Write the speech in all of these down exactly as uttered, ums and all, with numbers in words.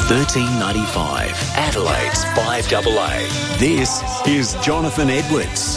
thirteen ninety-five, Adelaide's five A A. This is Jonathan Edwards.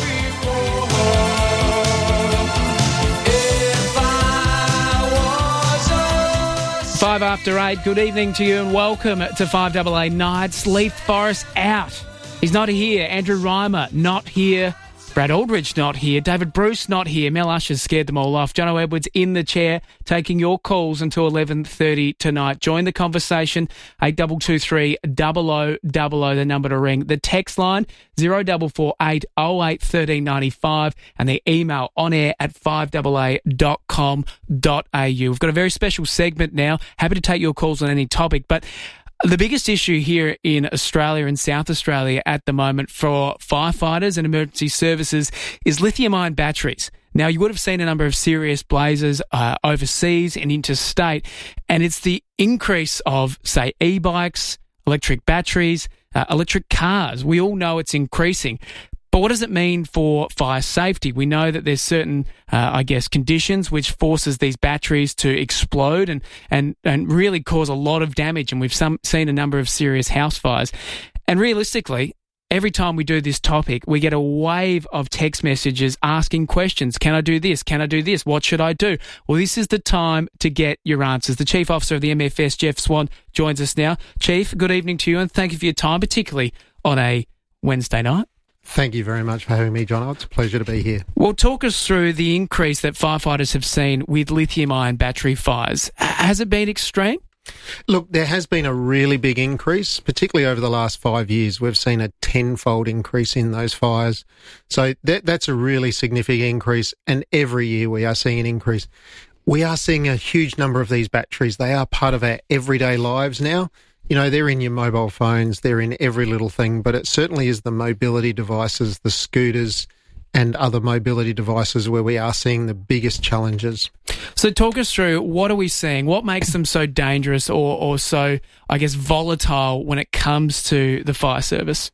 Five after eight, good evening to you and welcome to five A A Nights. Leith Forrest out. He's not here. Andrew Reimer not here. Brad Aldridge not here. David Bruce not here. Mel Usher's scared them all off. Jono Edwards in the chair, taking your calls until eleven thirty tonight. Join the conversation, eight two two three, double oh double oh, the number to ring. The text line, zero four four eight oh eight one three nine five, and the email on air at five a a dot com dot a u. We've got a very special segment now. Happy to take your calls on any topic, but the biggest issue here in Australia and South Australia at the moment for firefighters and emergency services is lithium-ion batteries. Now, you would have seen a number of serious blazes uh, overseas and interstate, and it's the increase of, say, e-bikes, electric batteries, uh, electric cars. We all know it's increasing. But what does it mean for fire safety? We know that there's certain, uh, I guess, conditions which forces these batteries to explode and, and, and really cause a lot of damage. And we've some, seen a number of serious house fires. And realistically, every time we do this topic, we get a wave of text messages asking questions. Can I do this? Can I do this? What should I do? Well, this is the time to get your answers. The Chief Officer of the M F S, Jeff Swan, joins us now. Chief, good evening to you and thank you for your time, particularly on a Wednesday night. Thank you very much for having me, John. It's a pleasure to be here. Well, talk us through the increase that firefighters have seen with lithium-ion battery fires. Has it been extreme? Look, there has been a really big increase, particularly over the last five years. We've seen a tenfold increase in those fires. So that, that's a really significant increase, and every year we are seeing an increase. We are seeing a huge number of these batteries. They are part of our everyday lives now. You know, they're in your mobile phones, they're in every little thing, but it certainly is the mobility devices, the scooters and other mobility devices where we are seeing the biggest challenges. So talk us through, what are we seeing? What makes them so dangerous or, or so, I guess, volatile when it comes to the fire service?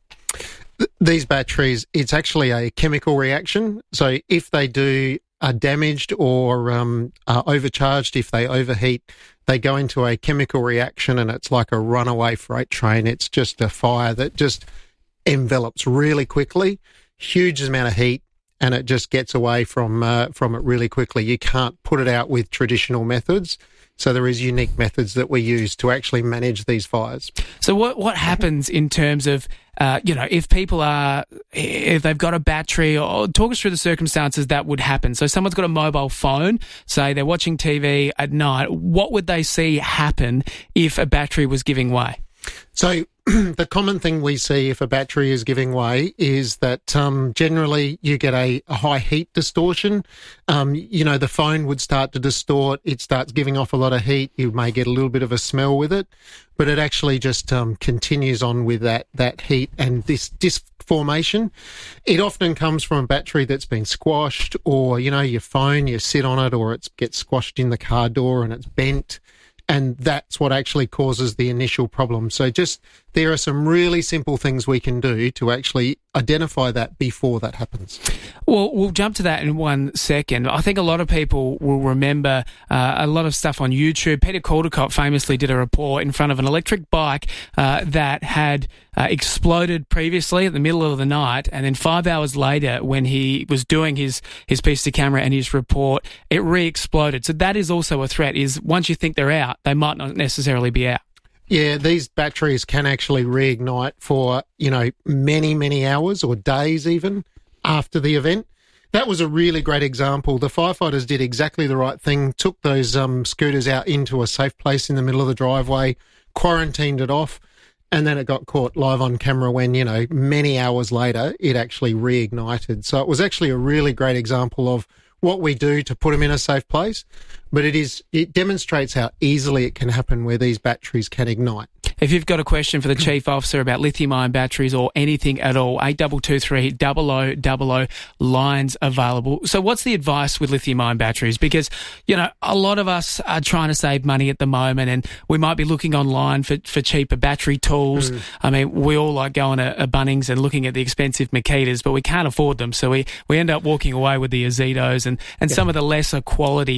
These batteries, it's actually a chemical reaction. So if they do are damaged or um, are overcharged, if they overheat, they go into a chemical reaction and it's like a runaway freight train. It's just a fire that just envelops really quickly, huge amount of heat, and it just gets away from uh, from it really quickly. You can't put it out with traditional methods. So there is unique methods that we use to actually manage these fires. So what what happens in terms of, uh, you know, if people are, if they've got a battery, or talk us through the circumstances that would happen. So someone's got a mobile phone, say they're watching T V at night. What would they see happen if a battery was giving way? So the common thing we see if a battery is giving way is that um, generally you get a, a high heat distortion. Um, you know, the phone would start to distort. It starts giving off a lot of heat. You may get a little bit of a smell with it, but it actually just um, continues on with that, that heat and this disc formation. It often comes from a battery that's been squashed, or, you know, your phone, you sit on it, or it gets squashed in the car door and it's bent. And that's what actually causes the initial problem. So just, there are some really simple things we can do to actually identify that before that happens. Well, we'll jump to that in one second. I think a lot of people will remember uh, a lot of stuff on YouTube. Peter Caldecott famously did a report in front of an electric bike uh, that had uh, exploded previously at the middle of the night, and then five hours later when he was doing his, his piece to camera and his report, it re-exploded. So that is also a threat, is once you think they're out, they might not necessarily be out. Yeah, these batteries can actually reignite for, you know, many, many hours or days even after the event. That was a really great example. The firefighters did exactly the right thing, took those um, scooters out into a safe place in the middle of the driveway, quarantined it off, and then it got caught live on camera when, you know, many hours later, it actually reignited. So it was actually a really great example of what we do to put them in a safe place, but it is it demonstrates how easily it can happen where these batteries can ignite. If you've got a question for the Chief Officer about lithium-ion batteries or anything at all, eight two two three, double oh double oh, lines available. So what's the advice with lithium-ion batteries? Because, you know, a lot of us are trying to save money at the moment, and we might be looking online for, for cheaper battery tools. Mm. I mean, we all like going to a Bunnings and looking at the expensive Makitas, but we can't afford them. So we, we end up walking away with the Azitos and, and yeah. some of the lesser quality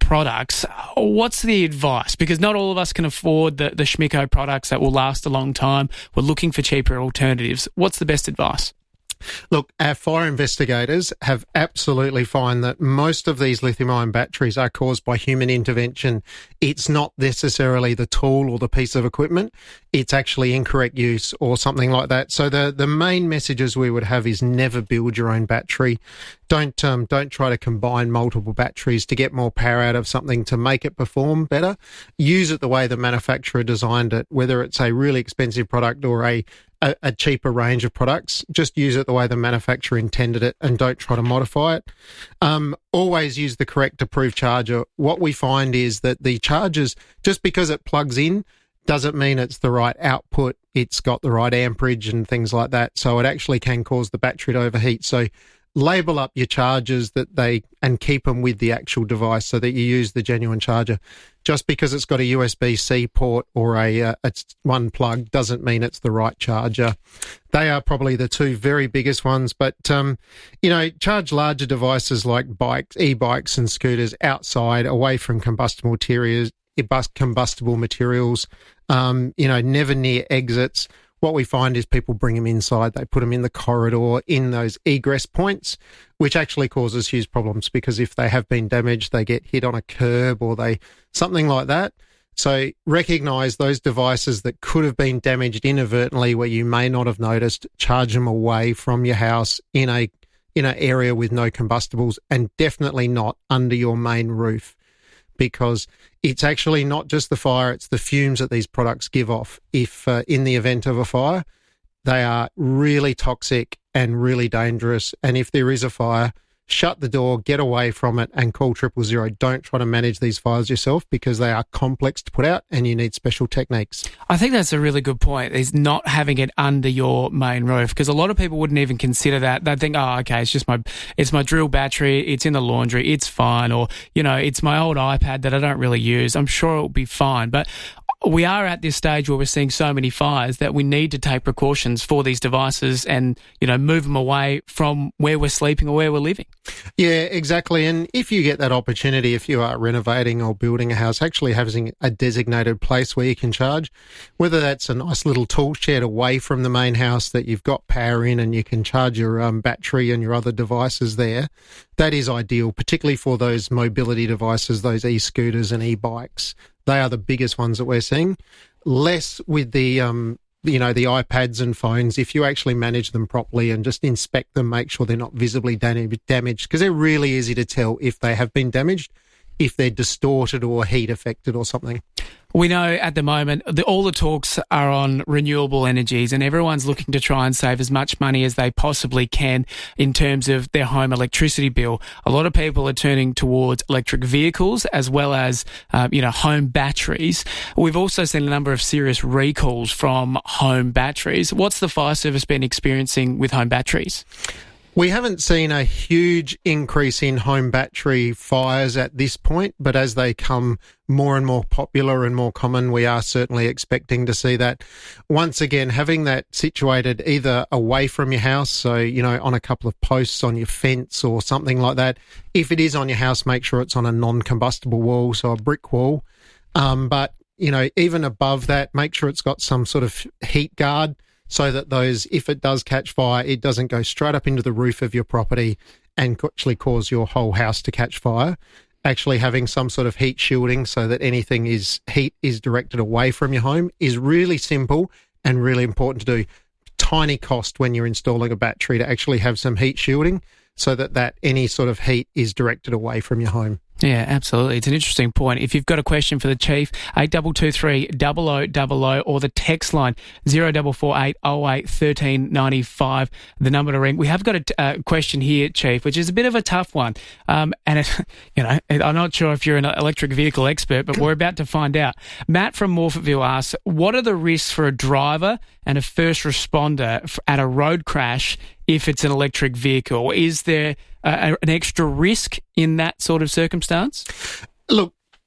products, what's the advice? Because not all of us can afford the, the Schmico products that will last a long time. We're looking for cheaper alternatives. What's the best advice? Look, our fire investigators have absolutely found that most of these lithium-ion batteries are caused by human intervention. It's not necessarily the tool or the piece of equipment. It's actually incorrect use or something like that. So the, the main messages we would have is never build your own battery. Don't um, don't try to combine multiple batteries to get more power out of something to make it perform better. Use it the way the manufacturer designed it, whether it's a really expensive product or a A, a cheaper range of products. Just use it the way the manufacturer intended it and don't try to modify it. Um, always use the correct approved charger. What we find is that the chargers, just because it plugs in, doesn't mean it's the right output. It's got the right amperage and things like that. So it actually can cause the battery to overheat. So label up your chargers that they and keep them with the actual device so that you use the genuine charger. Just because it's got a U S B C port or a uh, it's one plug doesn't mean it's the right charger. They are probably the two very biggest ones. But um, you know, charge larger devices like bikes, e-bikes, and scooters outside, away from combustible materials. Combustible materials. Um, you know, never near exits. What we find is people bring them inside. They put them in the corridor, in those egress points, which actually causes huge problems because if they have been damaged, they get hit on a curb or they something like that. So recognise those devices that could have been damaged inadvertently where you may not have noticed. Charge them away from your house in a in an area with no combustibles, and definitely not under your main roof, because it's actually not just the fire, it's the fumes that these products give off. If uh, in the event of a fire, they are really toxic and really dangerous. And if there is a fire, shut the door, get away from it, and call triple zero. Don't try to manage these fires yourself because they are complex to put out and you need special techniques. I think that's a really good point, is not having it under your main roof, because a lot of people wouldn't even consider that. They'd think, oh, okay, it's just my, it's my drill battery, it's in the laundry, it's fine, or, you know, it's my old iPad that I don't really use. I'm sure it'll be fine. But we are at this stage where we're seeing so many fires that we need to take precautions for these devices and, you know, move them away from where we're sleeping or where we're living. Yeah, exactly. And if you get that opportunity, if you are renovating or building a house, actually having a designated place where you can charge, whether that's a nice little tool shed away from the main house that you've got power in and you can charge your um, battery and your other devices there, that is ideal, particularly for those mobility devices, those e-scooters and e-bikes. They are the biggest ones that we're seeing. Less with the, um, you know, the iPads and phones. If you actually manage them properly and just inspect them, make sure they're not visibly damaged, because they're really easy to tell if they have been damaged, if they're distorted or heat affected or something. We know at the moment the, all the talks are on renewable energies, and everyone's looking to try and save as much money as they possibly can in terms of their home electricity bill. A lot of people are turning towards electric vehicles as well as, uh, you know, home batteries. We've also seen a number of serious recalls from home batteries. What's the fire service been experiencing with home batteries? We haven't seen a huge increase in home battery fires at this point, but as they come more and more popular and more common, we are certainly expecting to see that. Once again, having that situated either away from your house, so, you know, on a couple of posts on your fence or something like that. If it is on your house, make sure it's on a non-combustible wall, so a brick wall. Um, but, you know, even above that, make sure it's got some sort of heat guard, so that those, if it does catch fire, it doesn't go straight up into the roof of your property and actually cause your whole house to catch fire. Actually having some sort of heat shielding so that anything is heat is directed away from your home is really simple and really important to do. Tiny cost when you're installing a battery to actually have some heat shielding so that, that any sort of heat is directed away from your home. Yeah, absolutely. It's an interesting point. If you've got a question for the Chief, eight two two three, zero zero zero zero, or the text line zero four four eight oh eight one three nine five, the number to ring. We have got a uh, question here, Chief, which is a bit of a tough one. Um, and, it, you know, I'm not sure if you're an electric vehicle expert, but we're about to find out. Matt from Morphettville asks, what are the risks for a driver and a first responder at a road crash if it's an electric vehicle? Is there uh, an extra risk in that sort of circumstance? Look,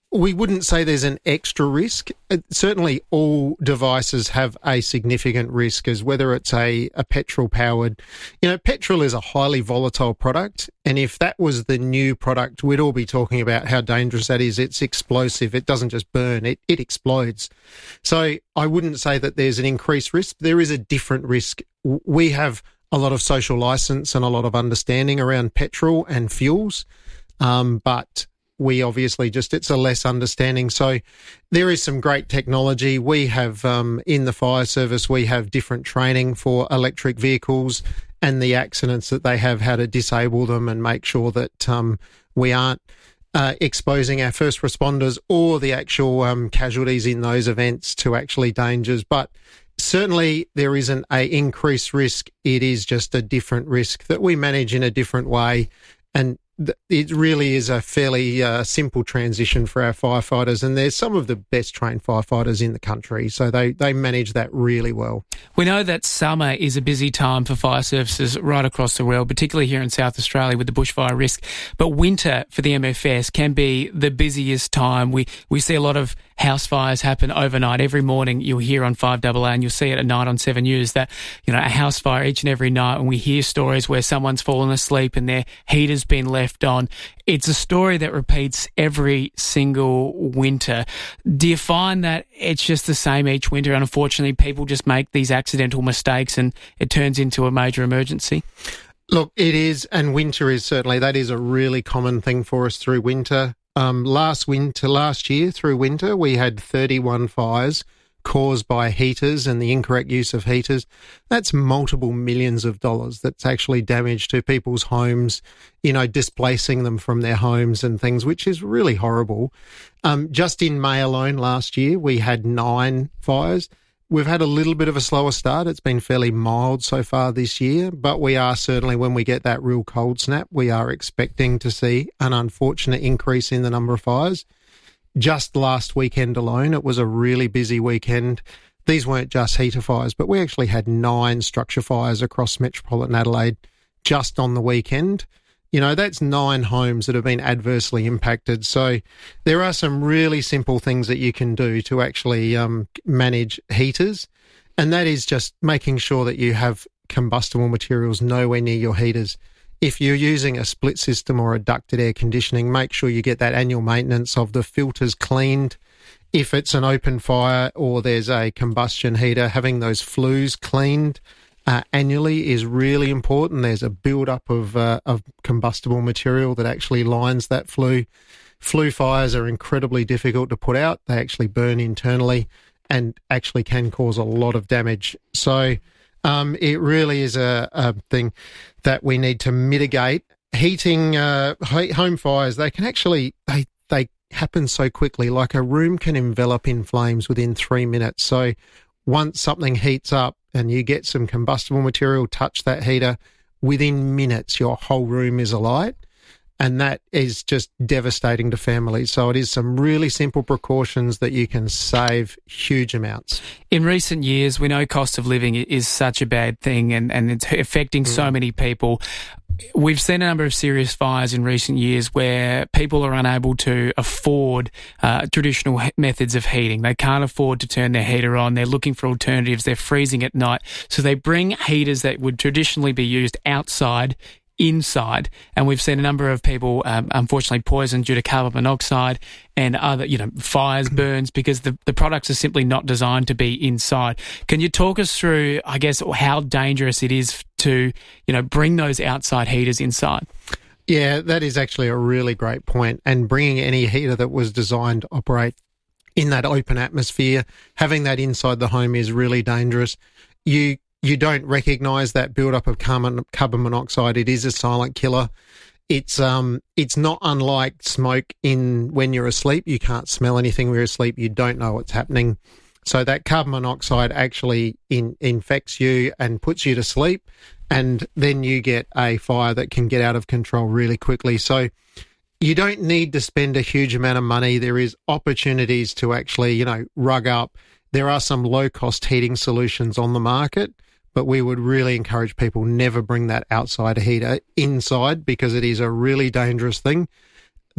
we wouldn't say there's an extra risk. It, certainly all devices have a significant risk, as whether it's a, a petrol-powered... You know, petrol is a highly volatile product, and if that was the new product, we'd all be talking about how dangerous that is. It's explosive. It doesn't just burn. It, it explodes. So I wouldn't say that there's an increased risk. There is a different risk. We have a lot of social license and a lot of understanding around petrol and fuels, um, but... we obviously just, it's a less understanding. So there is some great technology. We have, um, in the fire service, we have different training for electric vehicles and the accidents that they have, how to disable them and make sure that um, we aren't uh, exposing our first responders or the actual um, casualties in those events to actually dangers. But certainly there isn't a increased risk. It is just a different risk that we manage in a different way. And it really is a fairly uh, simple transition for our firefighters, and there's some of the best trained firefighters in the country, so they, they manage that really well. We know that summer is a busy time for fire services right across the world, particularly here in South Australia with the bushfire risk, but winter for the M F S can be the busiest time. We we see a lot of house fires happen overnight. Every morning you'll hear on five A A and you'll see it at night on seven News that, you know, a house fire each and every night, and we hear stories where someone's fallen asleep and their heater's been left on. It's a story that repeats every single winter. Do you find that it's just the same each winter and unfortunately people just make these accidental mistakes and it turns into a major emergency? Look, it is, and winter is certainly, that is a really common thing for us through winter. Um, last winter, last year through winter, we had thirty-one fires caused by heaters and the incorrect use of heaters. That's multiple millions of dollars that's actually damage to people's homes, you know, displacing them from their homes and things, which is really horrible. Um, just in May alone last year, we had nine fires. We've had a little bit of a slower start. It's been fairly mild so far this year, but we are certainly, when we get that real cold snap, we are expecting to see an unfortunate increase in the number of fires. Just last weekend alone, it was a really busy weekend. These weren't just heater fires, but we actually had nine structure fires across metropolitan Adelaide just on the weekend. You know, that's nine homes that have been adversely impacted. So there are some really simple things that you can do to actually um, manage heaters, and that is just making sure that you have combustible materials nowhere near your heaters. If you're using a split system or a ducted air conditioning, make sure you get that annual maintenance of the filters cleaned. If it's an open fire or there's a combustion heater, having those flues cleaned uh, annually is really important. There's a build-up of, uh, of combustible material that actually lines that flue. Flue fires are incredibly difficult to put out. They actually burn internally and actually can cause a lot of damage. So Um, it really is a, a thing that we need to mitigate. Heating uh, home fires, they can actually, they, they happen so quickly. Like a room can envelop in flames within three minutes. So once something heats up and you get some combustible material, touch that heater, within minutes your whole room is alight. And that is just devastating to families. So it is some really simple precautions that you can save huge amounts. In recent years, we know cost of living is such a bad thing and, and it's affecting mm. so many people. We've seen a number of serious fires in recent years where people are unable to afford uh, traditional he- methods of heating. They can't afford to turn their heater on. They're looking for alternatives. They're freezing at night. So they bring heaters that would traditionally be used outside inside, and we've seen a number of people um, unfortunately poisoned due to carbon monoxide and other, you know, fires, burns, because the, the products are simply not designed to be inside. Can you talk us through, I guess, how dangerous it is to, you know, bring those outside heaters inside? Yeah, that is actually a really great point. And bringing any heater that was designed to operate in that open atmosphere, having that inside the home is really dangerous. You You don't recognise that build-up of carbon, carbon monoxide. It is a silent killer. It's um, it's not unlike smoke in when you're asleep. You can't smell anything when you're asleep. You don't know what's happening. So that carbon monoxide actually in, infects you and puts you to sleep, and then you get a fire that can get out of control really quickly. So you don't need to spend a huge amount of money. There is opportunities to actually, you know, rug up. There are some low-cost heating solutions on the market, but we would really encourage people never bring that outside heater inside because it is a really dangerous thing. They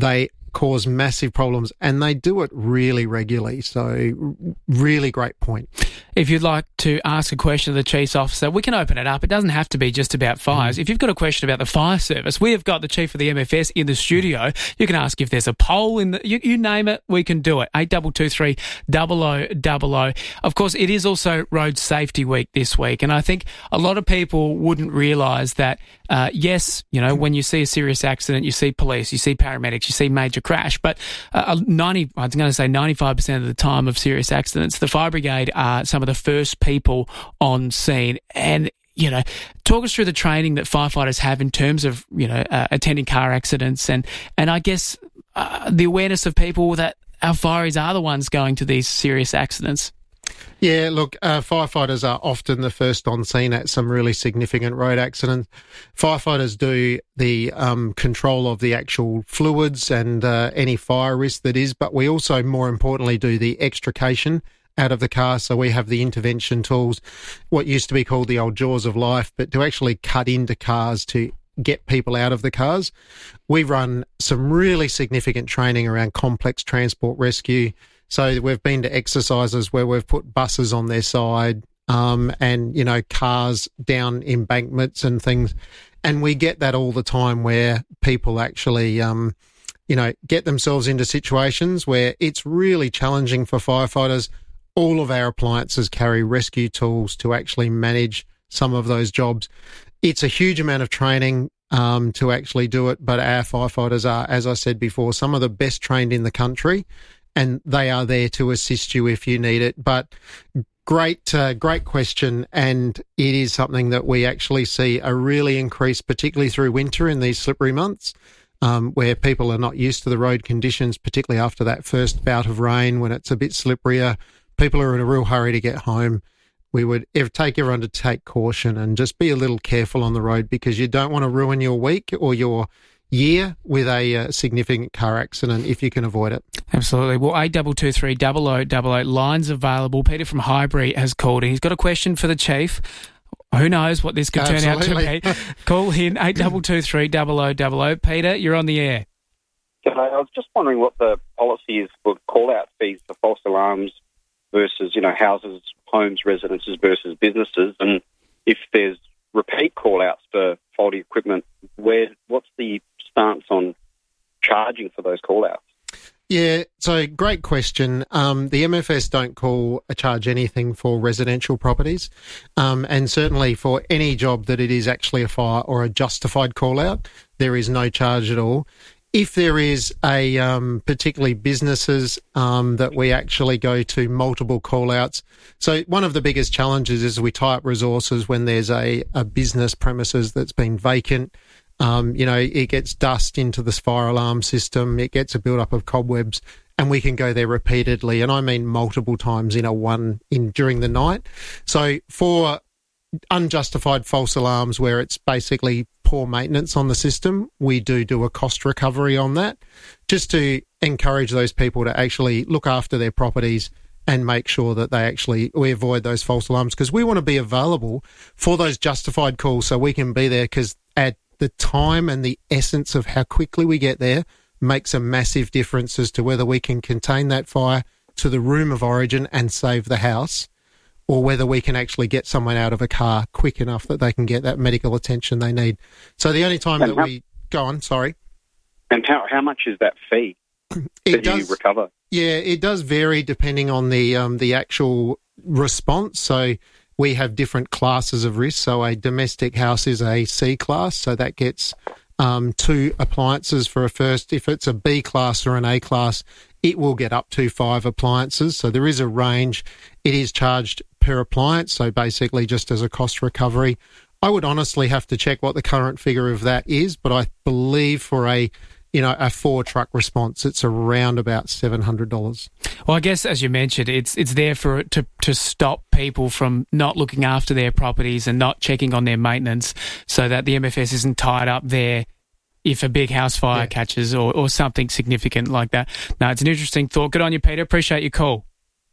cause massive problems, and they do it really regularly. So really great point. If you'd like to ask a question of the Chief's officer, we can open it up. It doesn't have to be just about fires. Mm. If you've got a question about the fire service, we have got the Chief of the M F S in the studio. You can ask if there's a poll in the, you, you name it, we can do it. eight two two three, double oh double oh. Of course, it is also Road Safety Week this week, and I think a lot of people wouldn't realise that, uh, yes, you know, when you see a serious accident, you see police, you see paramedics, you see major crash, but uh, ninety, I was going to say ninety-five percent of the time of serious accidents, the fire brigade are some of the first people on scene. And, you know, talk us through the training that firefighters have in terms of, you know, uh, attending car accidents and, and I guess uh, the awareness of people that our fireys are the ones going to these serious accidents. Yeah, look, uh, firefighters are often the first on scene at some really significant road accidents. Firefighters do the um, control of the actual fluids and uh, any fire risk that is, but we also, more importantly, do the extrication out of the car. So we have the intervention tools, what used to be called the old jaws of life, but to actually cut into cars to get people out of the cars. We run some really significant training around complex transport rescue. So we've been to exercises where we've put buses on their side um, and, you know, cars down embankments and things. And we get that all the time where people actually, um, you know, get themselves into situations where it's really challenging for firefighters. All of our appliances carry rescue tools to actually manage some of those jobs. It's a huge amount of training um, to actually do it, but our firefighters are, as I said before, some of the best trained in the country, and they are there to assist you if you need it. But great, uh, great question, and it is something that we actually see a really increase, particularly through winter in these slippery months, um, where people are not used to the road conditions, particularly after that first bout of rain when it's a bit slipperier. People are in a real hurry to get home. We would take everyone to take caution and just be a little careful on the road, because you don't want to ruin your week or your year with a uh, significant car accident if you can avoid it. Absolutely. Well, eight two two three, double oh double oh, lines available. Peter from Highbury has called in. He's got a question for the Chief. Who knows what this could turn Absolutely. out to be. Call in eight two two three, double oh double oh. Peter, you're on the air. G'day. I was just wondering what the policy is for call-out fees for false alarms versus, you know, houses, homes, residences versus businesses, and if there's repeat call-outs for faulty equipment, where what's the stance on charging for those call-outs? Yeah, so great question. Um, the M F S don't call a charge anything for residential properties, um, and certainly for any job that it is actually a fire or a justified call-out, there is no charge at all. If there is a um, particularly businesses um, that we actually go to multiple call-outs. So one of the biggest challenges is we tie up resources when there's a, a business premises that's been vacant. Um, you know, it gets dust into this fire alarm system. It gets a build-up of cobwebs, and we can go there repeatedly. And I mean multiple times in a one in during the night. So for unjustified false alarms where it's basically poor maintenance on the system, we do do a cost recovery on that, just to encourage those people to actually look after their properties and make sure that they actually, we avoid those false alarms, because we want to be available for those justified calls so we can be there, because at the time and the essence of how quickly we get there makes a massive difference as to whether we can contain that fire to the room of origin and save the house, or whether we can actually get someone out of a car quick enough that they can get that medical attention they need. So the only time and that how, we... Go on, sorry. And how how much is that fee it that does, you recover? Yeah, it does vary depending on the um, the actual response. So we have different classes of risk. So a domestic house is a C class, so that gets um, two appliances for a first. If it's a B class or an A class, it will get up to five appliances. So there is a range. It is charged per appliance, so basically just as a cost recovery. I would honestly have to check what the current figure of that is, but I believe for a, you know, a four truck response, it's around about seven hundred dollars. Well, I guess as you mentioned, it's it's there for to to stop people from not looking after their properties and not checking on their maintenance, so that the M F S isn't tied up there if a big house fire yeah. catches or, or something significant like that. No, it's an interesting thought. Good on you, Peter. Appreciate your call.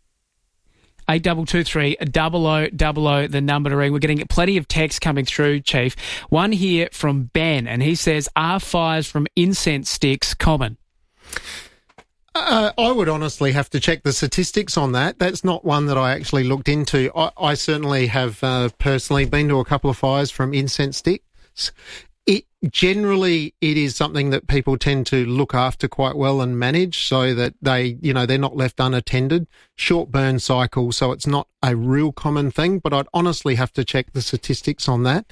eight two two three, double oh double oh, the number to ring. We're getting plenty of texts coming through, Chief. One here from Ben, and he says, are fires from incense sticks common? Uh, I would honestly have to check the statistics on that. That's not one that I actually looked into. I, I certainly have uh, personally been to a couple of fires from incense sticks. It generally it is something that people tend to look after quite well and manage, so that they, you know, they're not left unattended. Short burn cycle, so it's not a real common thing. But I'd honestly have to check the statistics on that.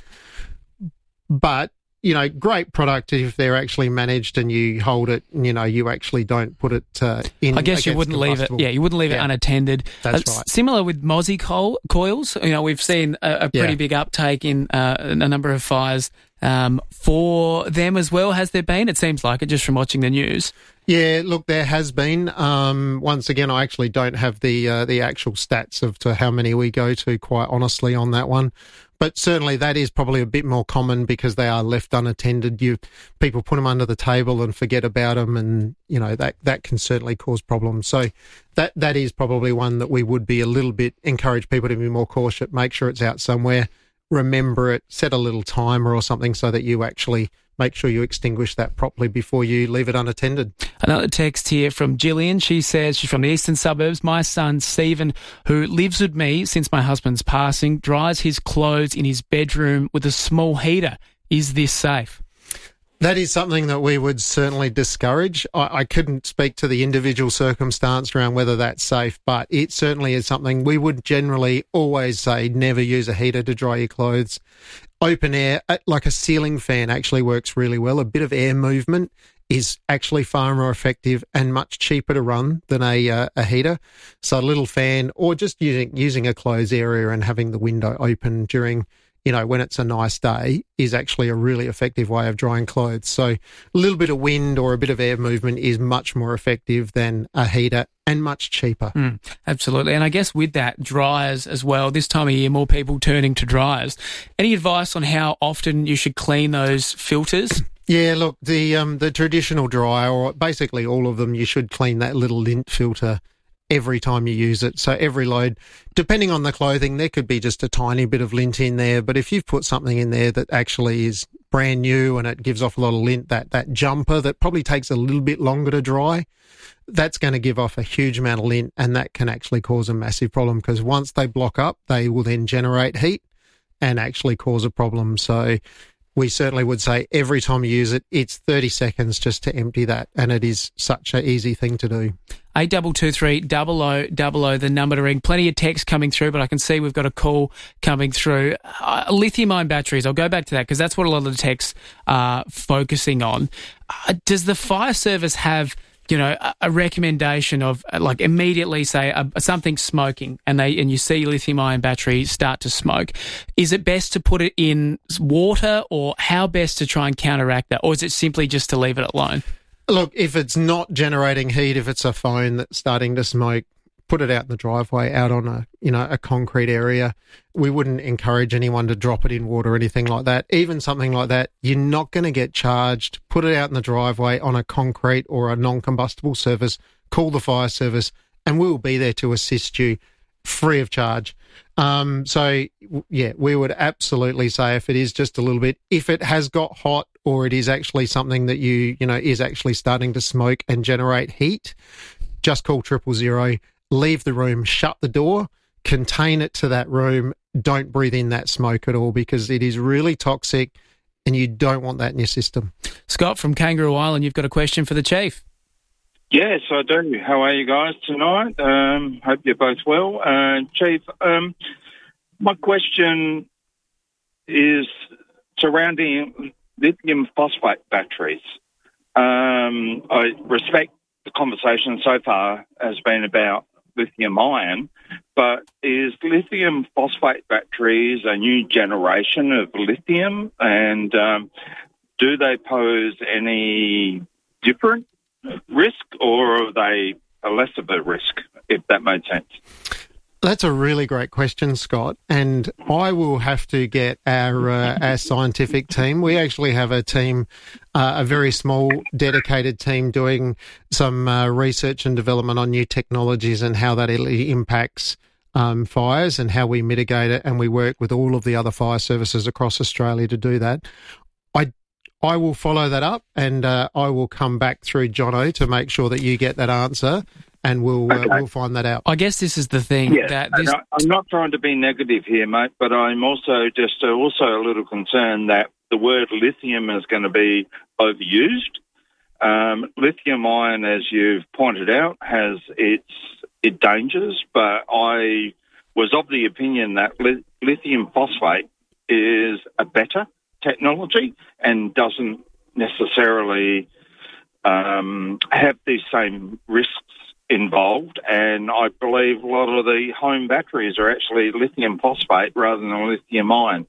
But you know, great product if they're actually managed and you hold it, and, you know, you actually don't put it uh, in. I guess you wouldn't leave it. Yeah, you wouldn't leave yeah. it unattended. That's uh, right. Similar with Mozzie coil, coils. You know, we've seen a, a pretty yeah. big uptake in uh, a number of fires um, for them as well. Has there been? It seems like it just from watching the news. Yeah, look, there has been. Um, once again, I actually don't have the uh, the actual stats of to how many we go to, quite honestly, on that one. But certainly that is probably a bit more common because they are left unattended. You people put them under the table and forget about them, and you know that that can certainly cause problems. So that that is probably one that we would be a little bit encourage people to be more cautious. Make sure it's out somewhere. Remember it. Set a little timer or something so that you actually make sure you extinguish that properly before you leave it unattended. Another text here from Gillian. She says she's from the eastern suburbs. My son, Stephen, who lives with me since my husband's passing, dries his clothes in his bedroom with a small heater. Is this safe? That is something that we would certainly discourage. I, I couldn't speak to the individual circumstance around whether that's safe, but it certainly is something we would generally always say never use a heater to dry your clothes. Open air, like a ceiling fan, actually works really well. A bit of air movement is actually far more effective and much cheaper to run than a uh, a heater. So a little fan, or just using using a closed area and having the window open during, you know, when it's a nice day, is actually a really effective way of drying clothes. So a little bit of wind or a bit of air movement is much more effective than a heater and much cheaper. Mm, absolutely. And I guess with that, dryers as well, this time of year, more people turning to dryers. Any advice on how often you should clean those filters? Yeah, look, the um, the traditional dryer, or basically all of them, you should clean that little lint filter every time you use it. So every load, depending on the clothing, there could be just a tiny bit of lint in there. But if you've put something in there that actually is brand new and it gives off a lot of lint, that, that jumper that probably takes a little bit longer to dry, that's going to give off a huge amount of lint, and that can actually cause a massive problem, because once they block up, they will then generate heat and actually cause a problem. So we certainly would say every time you use it, it's thirty seconds just to empty that, and it is such an easy thing to do. eight two two three, double oh double oh, the number to ring. Plenty of text coming through, but I can see we've got a call coming through. Uh, lithium-ion batteries, I'll go back to that because that's what a lot of the texts are focusing on. Uh, does the fire service have, you know, a, a recommendation of, uh, like, immediately say uh, something smoking and they and you see lithium-ion battery start to smoke? Is it best to put it in water, or how best to try and counteract that? Or is it simply just to leave it alone? Look, if it's not generating heat, if it's a phone that's starting to smoke, put it out in the driveway, out on a, you know, a concrete area. We wouldn't encourage anyone to drop it in water or anything like that. Even something like that, you're not going to get charged. Put it out in the driveway on a concrete or a non-combustible surface. Call the fire service and we will be there to assist you free of charge. Um, so, yeah, we would absolutely say if it is just a little bit, if it has got hot, or it is actually something that you, you know, is actually starting to smoke and generate heat, just call triple zero, leave the room, shut the door, contain it to that room. Don't breathe in that smoke at all, because it is really toxic and you don't want that in your system. Scott from Kangaroo Island, you've got a question for the Chief. Yes, I do. How are you guys tonight? Um, hope you're both well. Uh, Chief, um, my question is surrounding lithium phosphate batteries. Um, I respect the conversation so far has been about lithium ion, but is lithium phosphate batteries a new generation of lithium, and um, do they pose any different risk, or are they a less of a risk, if that made sense? That's a really great question, Scott, and I will have to get our uh, our scientific team. We actually have a team, uh, a very small, dedicated team doing some uh, research and development on new technologies and how that impacts um, fires and how we mitigate it, and we work with all of the other fire services across Australia to do that. I I will follow that up, and uh, I will come back through Jono to make sure that you get that answer, and we'll Okay. uh, we'll find that out. I guess this is the thing Yeah, that and this. I, I'm not trying to be negative here, mate, but I'm also just uh, also a little concerned that the word lithium is going to be overused. Um, lithium ion, as you've pointed out, has its its dangers, but I was of the opinion that li- lithium phosphate is a better technology and doesn't necessarily um, have these same risks involved. And I believe a lot of the home batteries are actually lithium phosphate rather than lithium ion.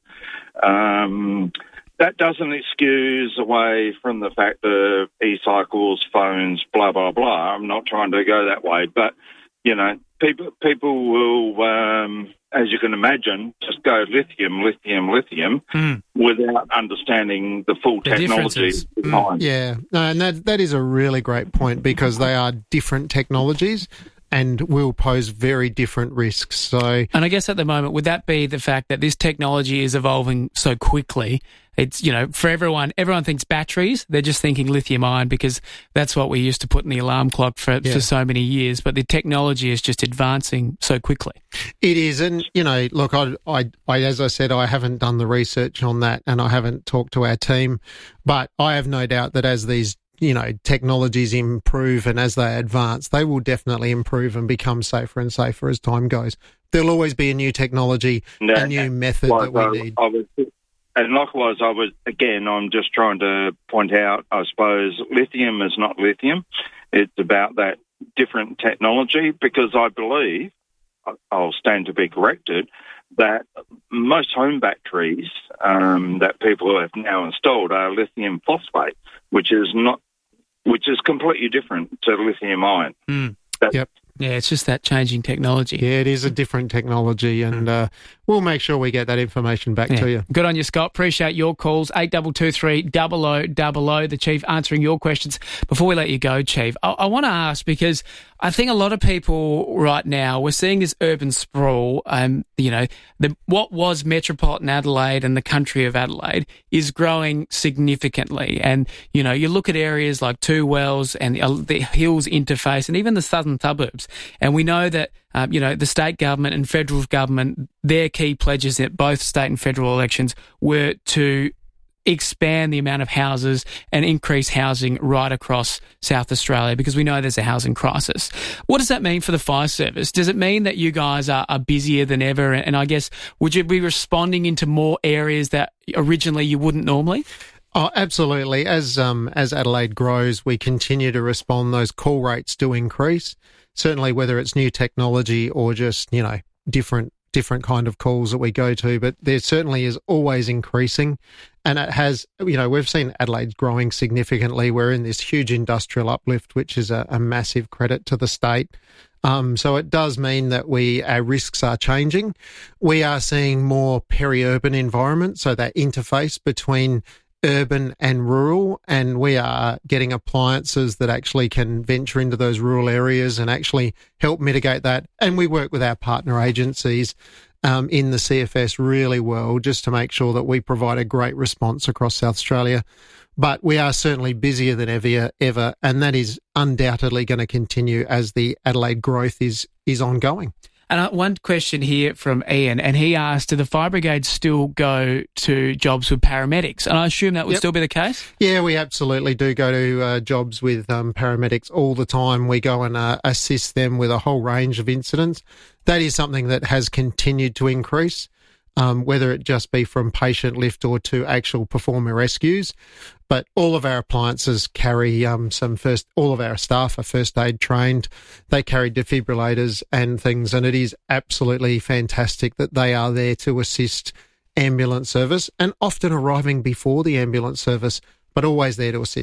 Um, that doesn't excuse away from the fact that e-cycles, phones, blah, blah, blah. I'm not trying to go that way, but, you know, people people will, um, as you can imagine, just go lithium, lithium, lithium Mm. without understanding the full The technology differences. behind. Yeah, no, and that that is a really great point because they are different technologies and will pose very different risks. So, And I guess at the moment, would that be the fact that this technology is evolving so quickly? It's, you know, for everyone, everyone thinks batteries. They're just thinking lithium ion because that's what we used to put in the alarm clock for, Yeah. for so many years. But the technology is just advancing so quickly. it is, and you know, look, I, I, I, as I said, I haven't done the research on that, and I haven't talked to our team, but I have no doubt that as these, you know, technologies improve and as they advance, they will definitely improve and become safer and safer as time goes. There'll always be a new technology, No, a new method Like, that I- we need. I was, and likewise, I was, again, I'm just trying to point out, I suppose, lithium is not lithium. It's about that different technology because I believe, I'll stand to be corrected, that most home batteries um, that people have now installed are lithium phosphate, which is not, which is completely different to lithium ion. Mm. That- Yep. Yeah, it's just that changing technology. Yeah, it is a different technology, and uh, we'll make sure we get that information back Yeah. to you. Good on you, Scott. Appreciate your calls. eight two two three, double oh double oh, the Chief answering your questions. Before we let you go, Chief, I, I want to ask because I think a lot of people right now, we're seeing this urban sprawl. Um, you know, the, what was metropolitan Adelaide and the country of Adelaide is growing significantly. And, you know, you look at areas like Two Wells and uh, the Hills interface and even the southern suburbs. And we know that, um, you know, the state government and federal government, their key pledges at both state and federal elections were to expand the amount of houses and increase housing right across South Australia because we know there's a housing crisis. What does that mean for the fire service? Does it mean that you guys are, are busier than ever? And I guess, would you be responding into more areas that originally you wouldn't normally? Oh, absolutely. As um, as Adelaide grows, we continue to respond. Those call rates do increase. Certainly, whether it's new technology or just, you know, different different kind of calls that we go to, but there certainly is always increasing. And it has, you know, we've seen Adelaide growing significantly. We're in this huge industrial uplift, which is a, a massive credit to the state. Um, so it does mean that we our risks are changing. We are seeing more peri-urban environment, so that interface between urban and rural, and we are getting appliances that actually can venture into those rural areas and actually help mitigate that. And we work with our partner agencies um, in the C F S really well just to make sure that we provide a great response across South Australia. But we are certainly busier than ever, ever, and that is undoubtedly going to continue as the Adelaide growth is is ongoing. And uh, one question here from Ian, and he asked, do the fire brigades still go to jobs with paramedics? And I assume that would Yep. still be the case? Yeah, we absolutely do go to uh, jobs with um, paramedics all the time. We go and uh, assist them with a whole range of incidents. That is something that has continued to increase, um, whether it just be from patient lift or to actual performer rescues. But all of our appliances carry um, some first, all of our staff are first aid trained. They carry defibrillators and things, and it is absolutely fantastic that they are there to assist ambulance service and often arriving before the ambulance service, but always there to assist.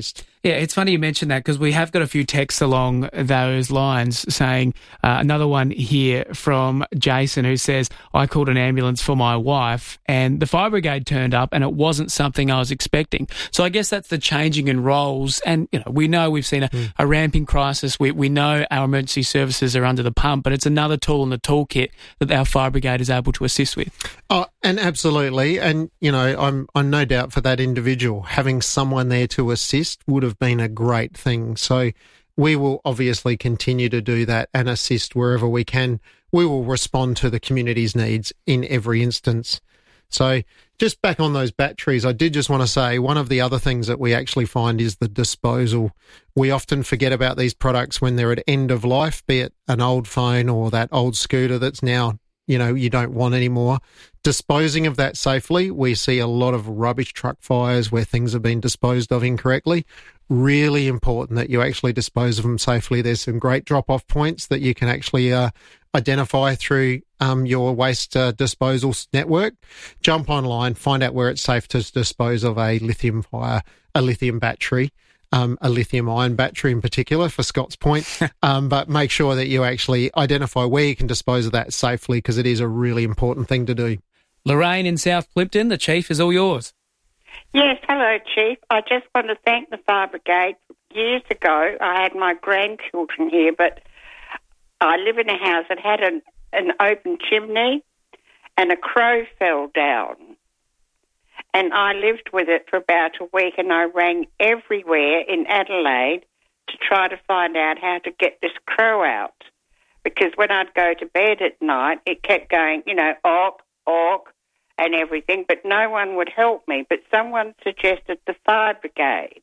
Yeah, it's funny you mentioned that because we have got a few texts along those lines saying, uh, another one here from Jason who says, I called an ambulance for my wife and the fire brigade turned up and it wasn't something I was expecting. So I guess that's the changing in roles. And, you know, we know we've seen a, mm. a ramping crisis. We, we know our emergency services are under the pump, but it's another tool in the toolkit that our fire brigade is able to assist with. Oh, and absolutely. And, you know, I'm, I'm no doubt for that individual, having someone there to assist would have been a great thing. So we will obviously continue to do that and assist wherever we can. We will respond to the community's needs in every instance. So just back on those batteries, I did just want to say one of the other things that we actually find is the disposal. We often forget about these products when they're at end of life, be it an old phone or that old scooter that's now, you know, you don't want anymore. Disposing of that safely, we see a lot of rubbish truck fires where things have been disposed of incorrectly. Really important that you actually dispose of them safely. There's some great drop-off points that you can actually uh, identify through um, your waste uh, disposal network. Jump online, find out where it's safe to dispose of a lithium fire, a lithium battery. Um, a lithium-ion battery in particular for Scott's point, um, but make sure that you actually identify where you can dispose of that safely because it is a really important thing to do. Lorraine in South Plympton, the Chief is all yours. Yes, hello, Chief. I just want to thank the Fire Brigade. Years ago, I had my grandchildren here, but I live in a house that had an, an open chimney and a crow fell down. And I lived with it for about a week and I rang everywhere in Adelaide to try to find out how to get this crow out. Because when I'd go to bed at night, it kept going, you know, awk, awk, and everything, but no one would help me. But someone suggested the fire brigade.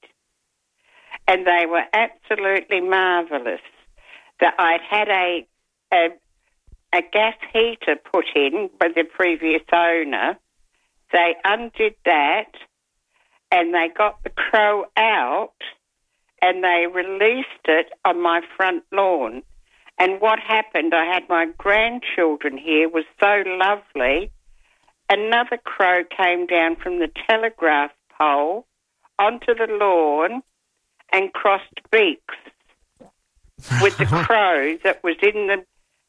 And they were absolutely marvellous. That I'd had a, a, a gas heater put in by the previous owner. They undid that and they got the crow out and they released it on my front lawn. And what happened, I had my grandchildren here, was so lovely. Another crow came down from the telegraph pole onto the lawn and crossed beaks with the crow that was in the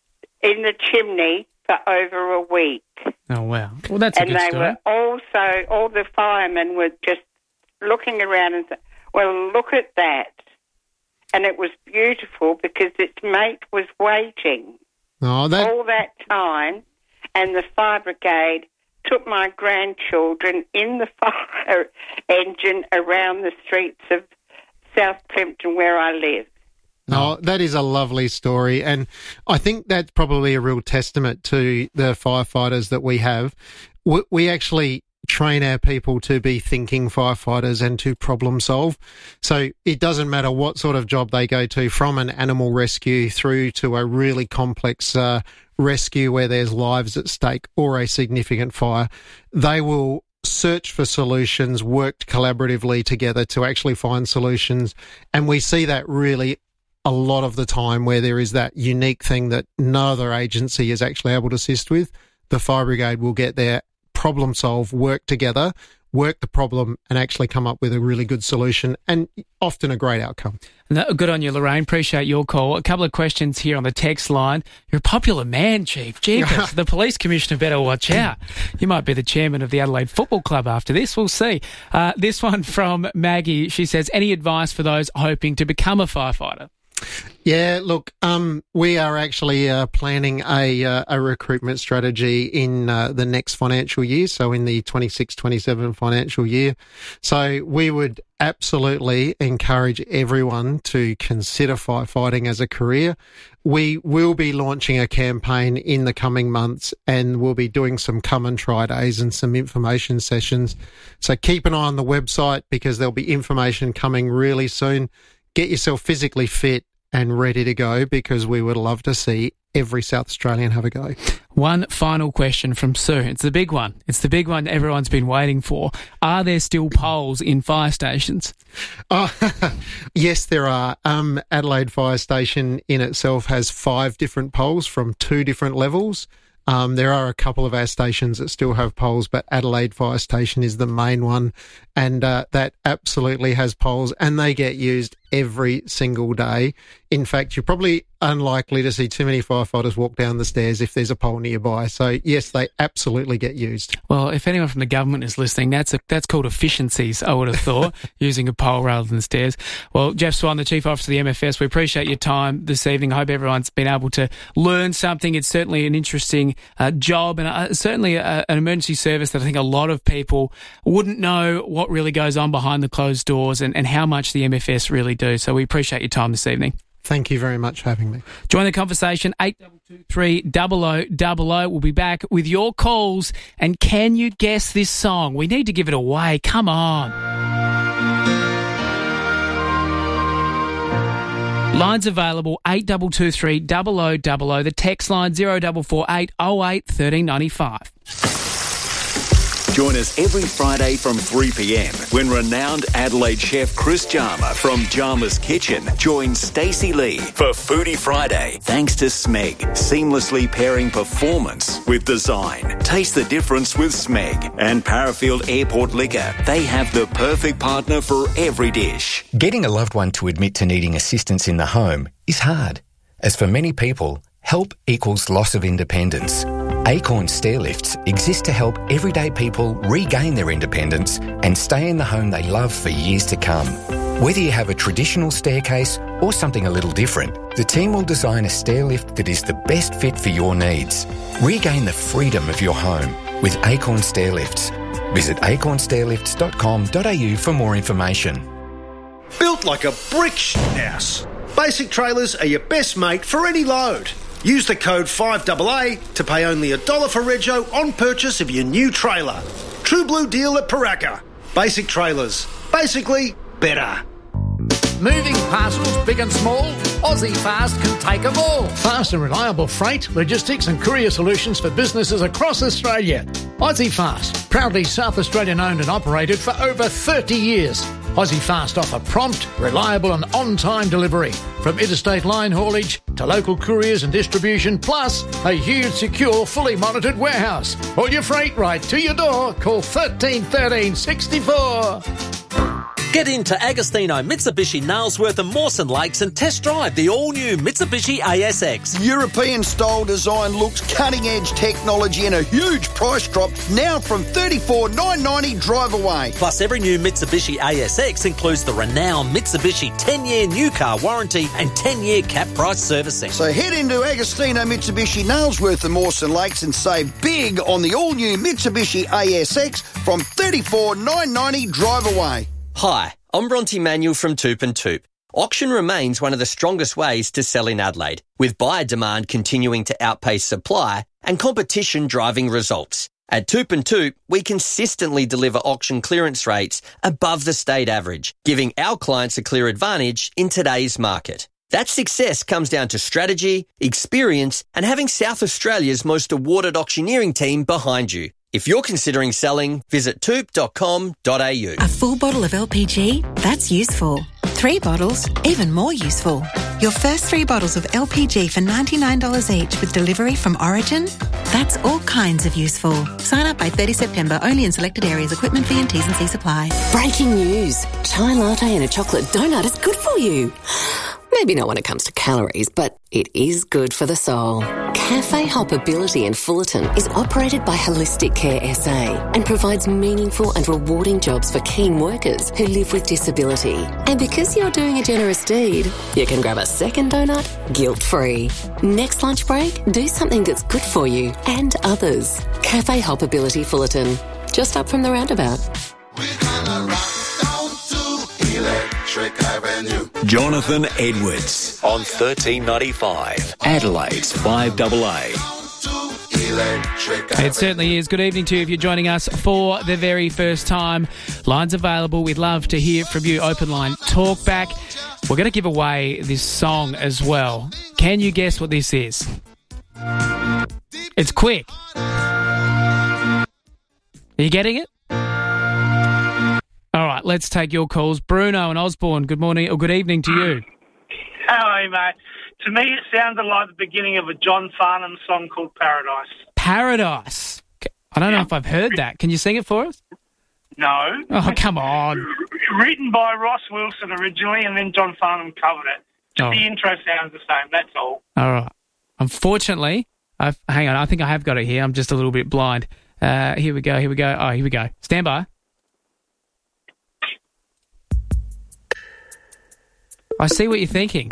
in the chimney for over a week. Oh, wow. Well, that's a and good story. And they were also, all the firemen were just looking around and saying, well, look at that. And it was beautiful because its mate was waiting oh, that... all that time, and the fire brigade took my grandchildren in the fire engine around the streets of South Plympton where I live. Oh, that is a lovely story. And I think that's probably a real testament to the firefighters that we have. We, we actually train our people to be thinking firefighters and to problem solve. So it doesn't matter what sort of job they go to, from an animal rescue through to a really complex uh, rescue where there's lives at stake or a significant fire. They will search for solutions, work collaboratively together to actually find solutions. And we see that really a lot of the time where there is that unique thing that no other agency is actually able to assist with. The fire brigade will get there, problem solve, work together, work the problem and actually come up with a really good solution and often a great outcome. No, good on you, Lorraine. Appreciate your call. A couple of questions here on the text line. You're a popular man, Chief. Jeepers, the police commissioner better watch out. You might be the chairman of the Adelaide Football Club after this. We'll see. Uh, this one from Maggie. She says, any advice for those hoping to become a firefighter? Yeah, look, um, we are actually uh, planning a uh, a recruitment strategy in uh, the next financial year, so in the twenty-six twenty-seven financial year. So we would absolutely encourage everyone to consider firefighting as a career. We will be launching a campaign in the coming months and we'll be doing some come and try days and some information sessions. So keep an eye on the website because there'll be information coming really soon. Get yourself physically fit and ready to go because we would love to see every South Australian have a go. One final question from Sue. It's the big one. It's the big one everyone's been waiting for. Are there still poles in fire stations? Oh, yes, there are. Um, Adelaide Fire Station in itself has five different poles from two different levels. Um, there are a couple of our stations that still have poles, but Adelaide Fire Station is the main one, and uh, that absolutely has poles, and they get used every single day. In fact, you're probably unlikely to see too many firefighters walk down the stairs if there's a pole nearby. So, yes, they absolutely get used. Well, if anyone from the government is listening, that's a, that's called efficiencies, I would have thought, using a pole rather than stairs. Well, Jeff Swan, the Chief Officer of the M F S, we appreciate your time this evening. I hope everyone's been able to learn something. It's certainly an interesting uh, job and uh, certainly a, an emergency service that I think a lot of people wouldn't know what really goes on behind the closed doors and, and how much the M F S really do. So we appreciate your time this evening. Thank you very much for having me. Join the conversation, eight two two three, double oh double oh. We'll be back with your calls. And can you guess this song? We need to give it away. Come on. Lines available, eight two two three, double oh double oh. The text line, zero four four eight oh eight one three nine five. Join us every Friday from three p.m. when renowned Adelaide chef Chris Jarma from Jarma's Kitchen joins Stacey Lee for Foodie Friday. Thanks to Smeg, seamlessly pairing performance with design. Taste the difference with Smeg and Parafield Airport Liquor. They have the perfect partner for every dish. Getting a loved one to admit to needing assistance in the home is hard, as for many people, help equals loss of independence. Acorn Stairlifts exist to help everyday people regain their independence and stay in the home they love for years to come. Whether you have a traditional staircase or something a little different, the team will design a stairlift that is the best fit for your needs. Regain the freedom of your home with Acorn Stairlifts. Visit acorn stairlifts dot com dot a u for more information. Built like a brick house. Basic Trailers are your best mate for any load. Use the code five A A to pay only a dollar for rego on purchase of your new trailer. True blue deal at Paraka. Basic Trailers. Basically, better. Moving parcels, big and small, Aussie Fast can take them all. Fast and reliable freight, logistics and courier solutions for businesses across Australia. Aussie Fast, proudly South Australian owned and operated for over thirty years. Aussie Fast offer prompt, reliable and on-time delivery, from interstate line haulage to local couriers and distribution, plus a huge, secure, fully monitored warehouse. All your freight right to your door. Call thirteen thirteen sixty-four. Get into Agostino Mitsubishi Nailsworth and Mawson Lakes and test drive the all-new Mitsubishi A S X. European-style design looks, cutting-edge technology and a huge price drop now from thirty-four thousand nine hundred ninety dollars drive away. Plus, every new Mitsubishi A S X includes the renowned Mitsubishi ten-year new car warranty and ten-year cap price servicing. So head into Agostino Mitsubishi Nailsworth and Mawson Lakes and save big on the all-new Mitsubishi A S X from thirty-four thousand nine hundred ninety dollars drive away. Hi, I'm Bronte Manuel from Toop and Toop. Auction remains one of the strongest ways to sell in Adelaide, with buyer demand continuing to outpace supply and competition driving results. At Toop and Toop, we consistently deliver auction clearance rates above the state average, giving our clients a clear advantage in today's market. That success comes down to strategy, experience, and having South Australia's most awarded auctioneering team behind you. If you're considering selling, visit toop dot com dot a u. A full bottle of L P G? That's useful. Three bottles? Even more useful. Your first three bottles of L P G for ninety-nine dollars each with delivery from Origin? That's all kinds of useful. Sign up by thirtieth September, only in selected areas. Equipment fee and T's and C's apply. Breaking news. Chai latte and a chocolate donut is good for you. Maybe not when it comes to calories, but it is good for the soul. Cafe Hoppability in Fullerton is operated by Holistic Care S A and provides meaningful and rewarding jobs for keen workers who live with disability. And because you're doing a generous deed, you can grab a second donut guilt-free. Next lunch break, do something that's good for you and others. Cafe Hoppability Fullerton, just up from the roundabout. Jonathan Edwards on thirteen ninety-five, Adelaide's five A A. It certainly is. Good evening to you if you're joining us for the very first time. Lines available. We'd love to hear from you. Open line talk back. We're going to give away this song as well. Can you guess what this is? It's quick. Are you getting it? All right, let's take your calls. Bruno and Osborne, good morning or good evening to you. Hello, mate. To me, it sounded like the beginning of a John Farnham song called Paradise. Paradise. I don't know if I've heard that. Can you sing it for us? No. Oh, come on. Written by Ross Wilson originally, and then John Farnham covered it. Just Oh. the intro sounds the same, that's all. All right. Unfortunately, I've, hang on, I think I have got it here. I'm just a little bit blind. Uh, here we go, here we go. Oh, here we go. Stand by. I see what you're thinking.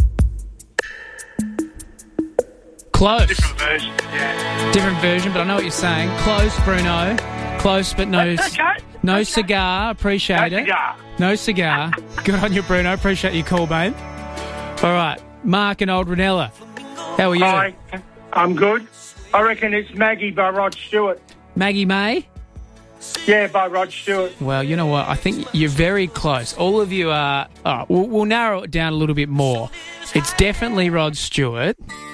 Close. Different version, yeah. Different version, but I know what you're saying. Close, Bruno. Close, but no, That's okay. no Okay. cigar. Appreciate No it. cigar. No cigar. Good on you, Bruno. Appreciate your call, mate. All right. Mark and Old Ranella. How are you? Hi, I'm good. I reckon it's Maggie by Rod Stewart. Maggie May? Yeah, by Rod Stewart. Well, you know what? I think you're very close. All of you are... All right, we'll, we'll narrow it down a little bit more. It's definitely Rod Stewart.